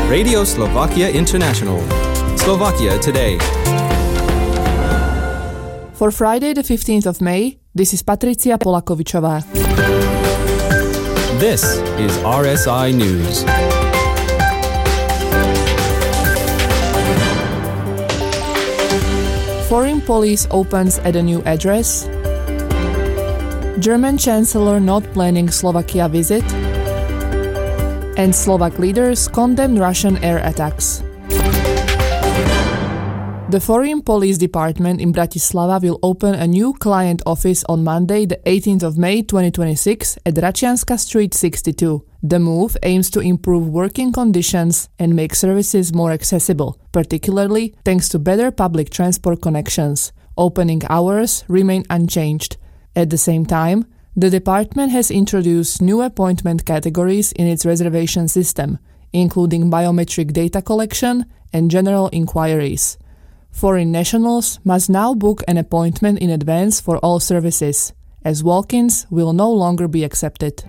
Radio Slovakia International. Slovakia Today. For Friday the 15th of May, this is Patricia Polakovičová. This is RSI News. Foreign police opens at a new address. German Chancellor not planning Slovakia visit. And Slovak leaders condemn Russian air attacks. The Foreign Police Department in Bratislava will open a new client office on Monday, the 18th of May 2026 at Račianska Street 62. The move aims to improve working conditions and make services more accessible, particularly thanks to better public transport connections. Opening hours remain unchanged. At the same time, the department has introduced new appointment categories in its reservation system, including biometric data collection and general inquiries. Foreign nationals must now book an appointment in advance for all services, as walk-ins will no longer be accepted.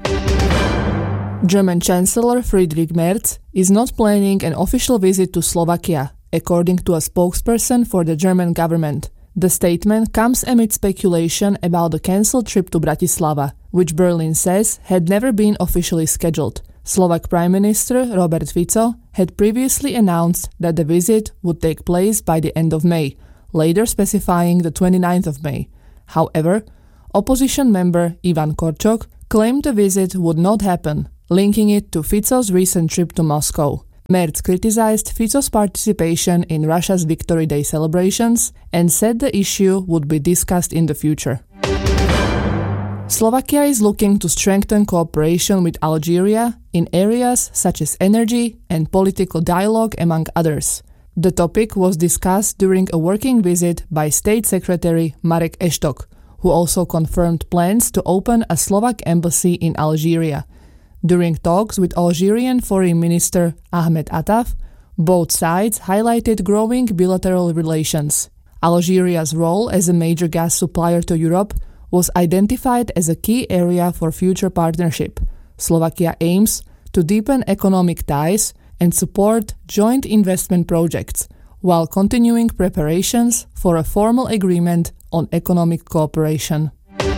German Chancellor Friedrich Merz is not planning an official visit to Slovakia, according to a spokesperson for the German government. The statement comes amid speculation about the cancelled trip to Bratislava, which Berlin says had never been officially scheduled. Slovak Prime Minister Robert Fico had previously announced that the visit would take place by the end of May, later specifying the 29th of May. However, opposition member Ivan Korčok claimed the visit would not happen, linking it to Fico's recent trip to Moscow. Merz criticized Fico's participation in Russia's Victory Day celebrations and said the issue would be discussed in the future. Slovakia is looking to strengthen cooperation with Algeria in areas such as energy and political dialogue, among others. The topic was discussed during a working visit by State Secretary Marek Eštok, who also confirmed plans to open a Slovak embassy in Algeria. During talks with Algerian Foreign Minister Ahmed Attaf, both sides highlighted growing bilateral relations. Algeria's role as a major gas supplier to Europe was identified as a key area for future partnership. Slovakia aims to deepen economic ties and support joint investment projects, while continuing preparations for a formal agreement on economic cooperation.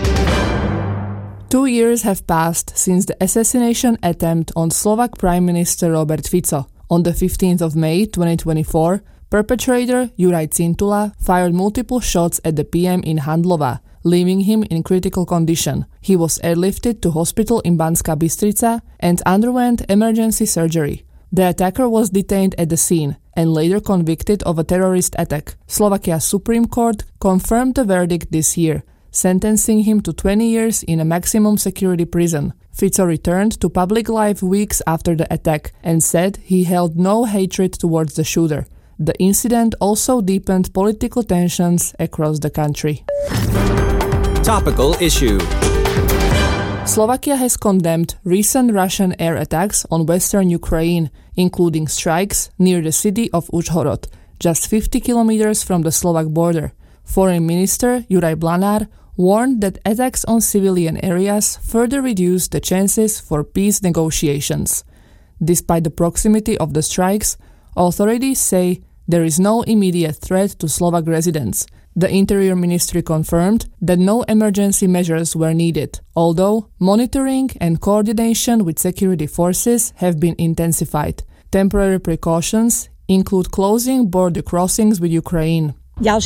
2 years have passed since the assassination attempt on Slovak Prime Minister Robert Fico. On the 15th of May 2024, perpetrator Juraj Cintula fired multiple shots at the PM in Handlova, leaving him in critical condition. He was airlifted to hospital in Banská Bystrica and underwent emergency surgery. The attacker was detained at the scene and later convicted of a terrorist attack. Slovakia's Supreme Court confirmed the verdict this year, sentencing him to 20 years in a maximum security prison. Fico returned to public life weeks after the attack and said he held no hatred towards the shooter. The incident also deepened political tensions across the country. Topical issue. Slovakia has condemned recent Russian air attacks on western Ukraine, including strikes near the city of Užhorod, just 50 kilometers from the Slovak border. Foreign Minister Juraj Blanár warned that attacks on civilian areas further reduce the chances for peace negotiations. Despite the proximity of the strikes, authorities say there is no immediate threat to Slovak residents. The Interior Ministry confirmed that no emergency measures were needed, although monitoring and coordination with security forces have been intensified. Temporary precautions include closing border crossings with Ukraine.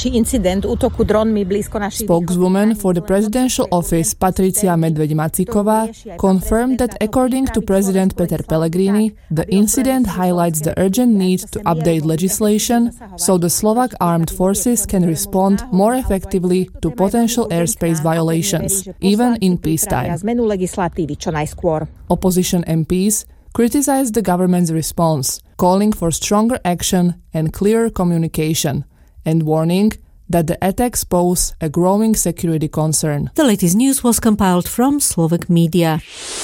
Spokeswoman for the presidential office Patricia Medveď-Macíková confirmed that according to President Peter Pellegrini, the incident highlights the urgent need to update legislation so the Slovak armed forces can respond more effectively to potential airspace violations, even in peacetime. Opposition MPs criticized the government's response, calling for stronger action and clearer communication, and warning that the attacks pose a growing security concern. The latest news was compiled from Slovak media.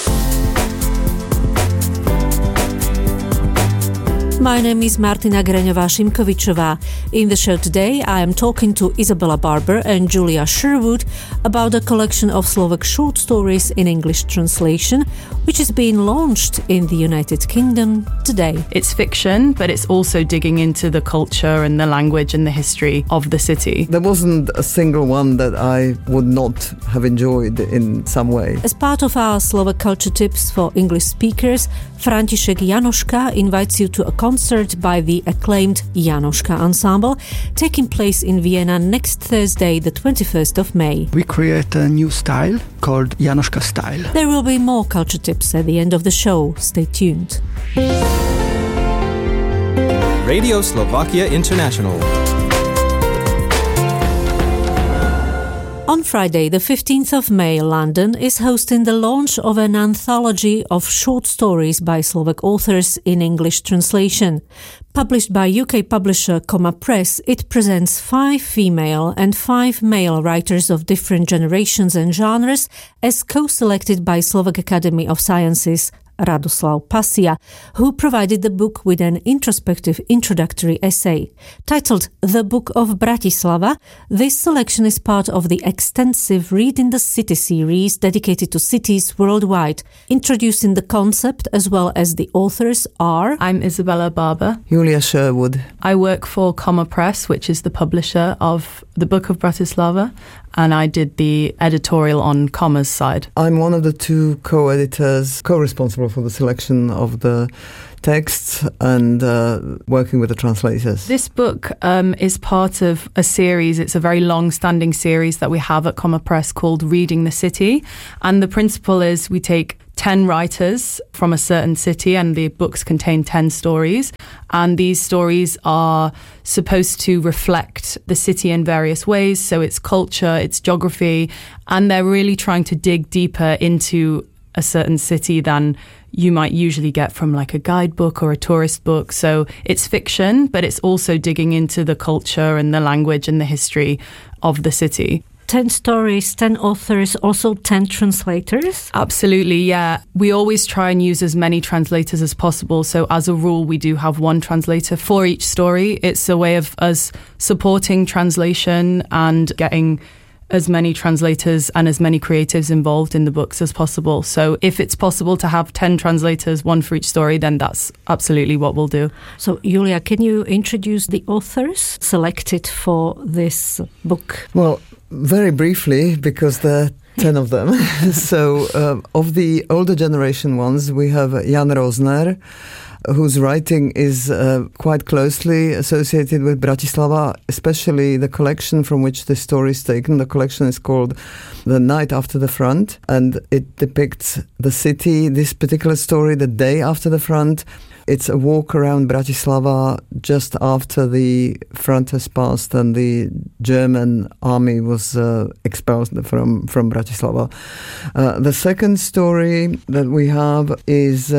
My name is Martina Greňová-Šimkovičová. In the show today, I am talking to Isabella Barber and Julia Sherwood about a collection of Slovak short stories in English translation, which is being launched in the United Kingdom today. It's fiction, but it's also digging into the culture and the language and the history of the city. There wasn't a single one that I would not have enjoyed in some way. As part of our Slovak Culture Tips for English speakers, František Janoška invites you to a concert by the acclaimed Janoška Ensemble, taking place in Vienna next Thursday, the 21st of May. We create a new style called Janoška style. There will be more culture tips at the end of the show. Stay tuned. Radio Slovakia International. On Friday, the 15th of May, London is hosting the launch of an anthology of short stories by Slovak authors in English translation. Published by UK publisher Comma Press, it presents 5 female and 5 male writers of different generations and genres as co-selected by Slovak Academy of Sciences Radoslav Pasia, who provided the book with an introspective introductory essay. Titled The Book of Bratislava, this selection is part of the extensive Read in the City series dedicated to cities worldwide. Introducing the concept as well as the authors are... I'm Isabella Barber. Julia Sherwood. I work for Comma Press, which is the publisher of The Book of Bratislava, and I did the editorial on Comma's side. I'm one of the 2 co-editors, co-responsible for the selection of the texts and working with the translators. This book is part of a series. It's a very long-standing series that we have at Comma Press called Reading the City. And the principle is we take 10 writers from a certain city, and the books contain 10 stories. And these stories are supposed to reflect the city in various ways. So it's culture, it's geography, and they're really trying to dig deeper into a certain city than you might usually get from like a guidebook or a tourist book. So it's fiction, but it's also digging into the culture and the language and the history of the city. 10 stories, 10 authors, also 10 translators? Absolutely, yeah. We always try and use as many translators as possible. So as a rule, we do have 1 translator for each story. It's a way of us supporting translation and getting as many translators and as many creatives involved in the books as possible. So if it's possible to have 10 translators, 1 for each story, then that's absolutely what we'll do. So, Julia, can you introduce the authors selected for this book? Well, very briefly, because there are 10 of them. So, of the older generation ones, we have Jan Rozner, whose writing is quite closely associated with Bratislava, especially the collection from which the story is taken. The collection is called The Night After the Front, and it depicts the city, this particular story, the day after the front. It's a walk around Bratislava just after the front has passed and the German army was expelled from Bratislava. The second story that we have is...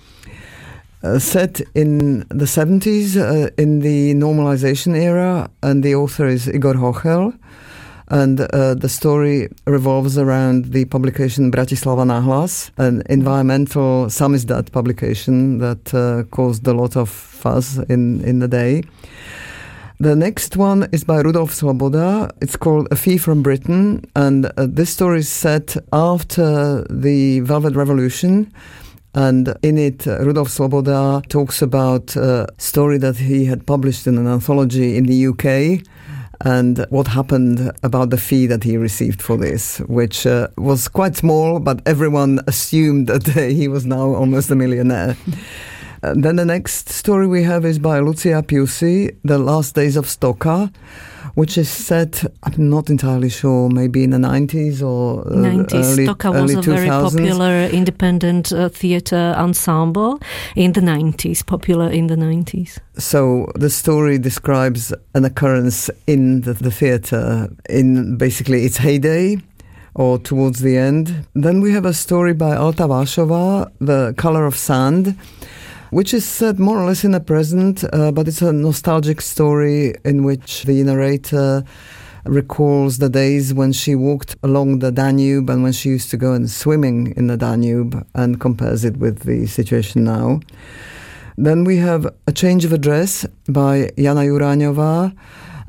set in the 70s, in the normalization era, and the author is Igor Hochel. And the story revolves around the publication Bratislava Nahlas, an environmental samizdat publication that caused a lot of fuss in the day. The next one is by Rudolf Sloboda. It's called A Fee from Britain, and this story is set after the Velvet Revolution. And in it, Rudolf Sloboda talks about a story that he had published in an anthology in the UK and what happened about the fee that he received for this, which was quite small, but everyone assumed that he was now almost a millionaire. Then the next story we have is by Lucia Piusi, The Last Days of Stocka, which is set, I'm not entirely sure, maybe in the 90s or 90s. Stocka was a 2000s. very popular independent theatre ensemble in the 90s, popular in the 90s. So the story describes an occurrence in the theatre in basically its heyday or towards the end. Then we have a story by Alta Vášová, The Color of Sand, which is set more or less in the present, but it's a nostalgic story in which the narrator recalls the days when she walked along the Danube and when she used to go and swimming in the Danube and compares it with the situation now. Then we have A Change of Address by Jana Juraňová,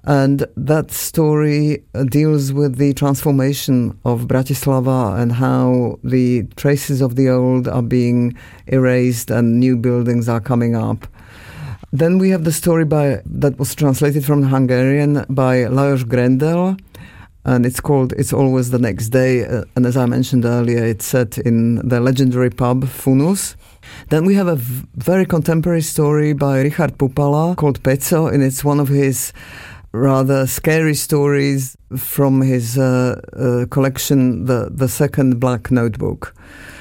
And that story deals with the transformation of Bratislava and how the traces of the old are being erased and new buildings are coming up. Then we have the story that was translated from Hungarian by Lajos Grendel, and it's called It's Always the Next Day. And as I mentioned earlier, it's set in the legendary pub Funus. Then we have a very contemporary story by Richard Pupala called Peco, and it's one of his rather scary stories from his collection, the second Black Notebook.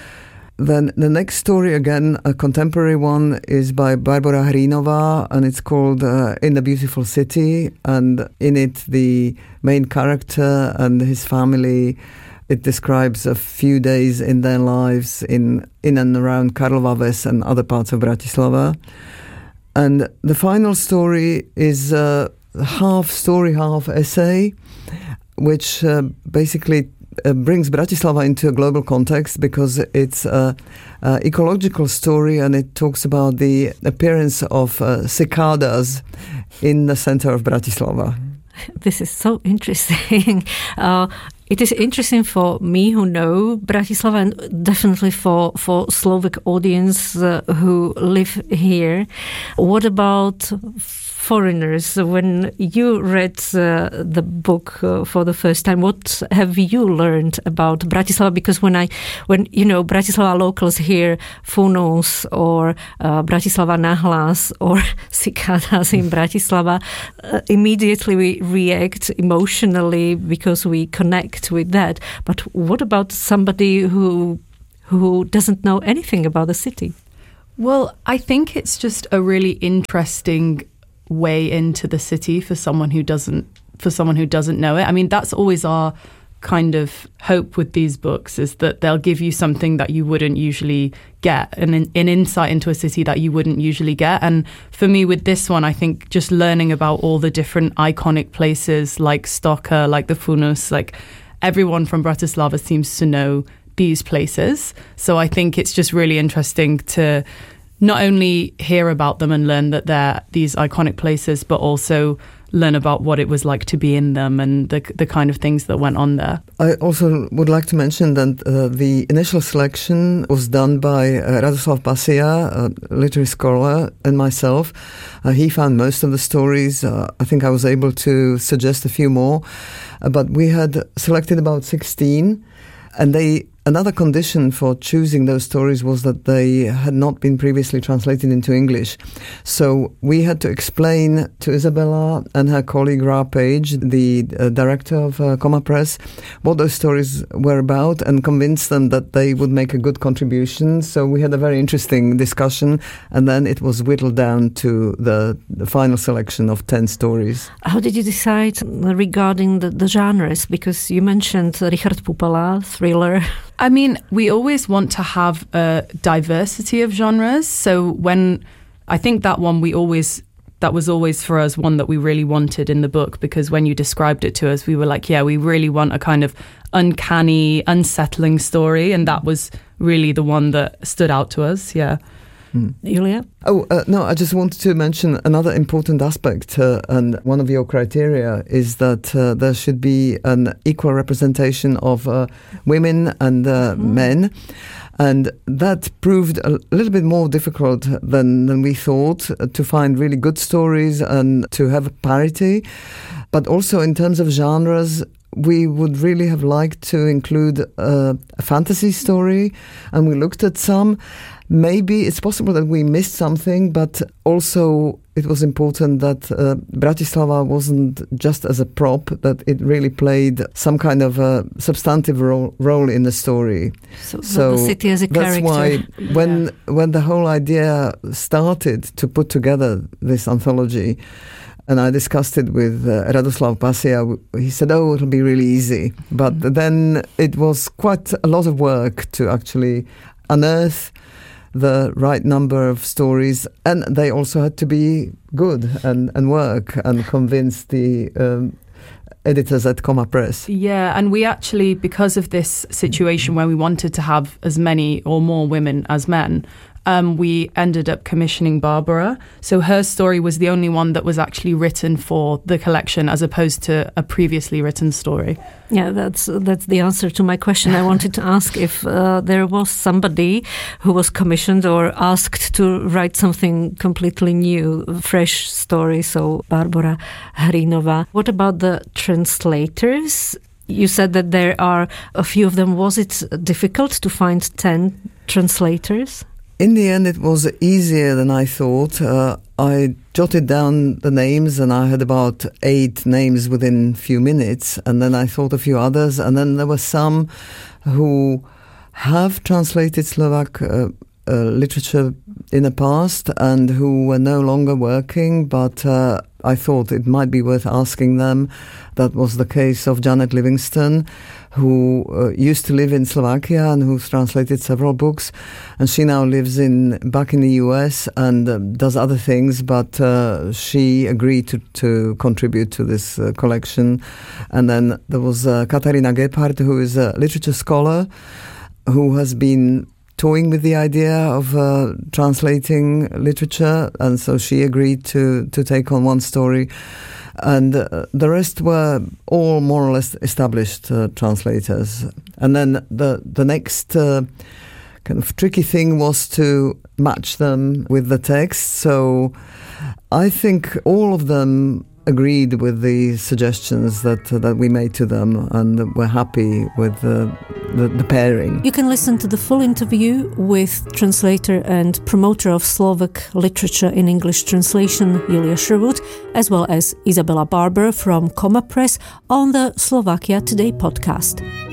Then the next story, again, a contemporary one, is by Barbara Hrinova, and it's called In the Beautiful City. And in it, the main character and his family, it describes a few days in their lives in and around Karlova Ves and other parts of Bratislava. And the final story is half story, half essay, which basically brings Bratislava into a global context because it's an ecological story, and it talks about the appearance of cicadas in the center of Bratislava. This is so interesting. It is interesting for me who know Bratislava, and definitely for Slovak audience who live here. What about foreigners? When you read the book for the first time, what have you learned about Bratislava? Because when Bratislava locals hear Funus or Bratislava Nahlas or cicadas in Bratislava, immediately we react emotionally because we connect with that. But what about somebody who doesn't know anything about the city? Well, I think it's just a really interesting way into the city for someone who doesn't know it. I mean, that's always our kind of hope with these books, is that they'll give you something that you wouldn't usually get, and an insight into a city that you wouldn't usually get. And for me with this one, I think just learning about all the different iconic places like Stoka, like the Funus, like everyone from Bratislava seems to know these places. So I think it's just really interesting to not only hear about them and learn that they're these iconic places, but also learn about what it was like to be in them and the kind of things that went on there. I also would like to mention that the initial selection was done by Radoslav Pasia, a literary scholar, and myself. He found most of the stories. I think I was able to suggest a few more, but we had selected about 16, and another condition for choosing those stories was that they had not been previously translated into English. So we had to explain to Isabella and her colleague Ra Page, the director of Comma Press, what those stories were about, and convince them that they would make a good contribution. So we had a very interesting discussion, and then it was whittled down to the final selection of 10 stories. How did you decide regarding the genres? Because you mentioned Richard Pupala, thriller. I mean, we always want to have a diversity of genres. So I think that was always for us one that we really wanted in the book, because when you described it to us, we were like, yeah, we really want a kind of uncanny, unsettling story. And that was really the one that stood out to us. Yeah. Julia? No, I just wanted to mention another important aspect, and one of your criteria is that there should be an equal representation of women and men, and that proved a little bit more difficult than we thought, to find really good stories and to have parity. But also in terms of genres, we would really have liked to include a fantasy story, and we looked at some. Maybe it's possible that we missed something, but also it was important that Bratislava wasn't just as a prop, that it really played some kind of a substantive role in the story. So the city as a character. That's why when the whole idea started to put together this anthology, and I discussed it with Radoslav Pasia, he said, it'll be really easy. But then it was quite a lot of work to actually unearth the right number of stories, and they also had to be good and work and convince the editors at Comma Press. Yeah, and we actually, because of this situation where we wanted to have as many or more women as men, we ended up commissioning Barbara. So her story was the only one that was actually written for the collection as opposed to a previously written story. Yeah, that's the answer to my question. I wanted to ask if there was somebody who was commissioned or asked to write something completely new, fresh story, so Barbara Hrinova. What about the translators? You said that there are a few of them. Was it difficult to find 10 translators? In the end, it was easier than I thought. I jotted down the names and I had about 8 names within a few minutes. And then I thought a few others. And then there were some who have translated Slovak literature in the past and who were no longer working, but I thought it might be worth asking them. That was the case of Janet Livingston, who used to live in Slovakia and who's translated several books, and she now lives back in the US and does other things, but she agreed to contribute to this collection. And then there was Katarina Gebhardt, who is a literature scholar who has been toying with the idea of translating literature, and so she agreed to take on one story. And the rest were all more or less established translators. And then the next kind of tricky thing was to match them with the text. So I think all of them agreed with the suggestions that we made to them, and were happy with the pairing. You can listen to the full interview with translator and promoter of Slovak literature in English translation Julia Sherwood, as well as Isabella Barber from Coma Press, on the Slovakia Today podcast.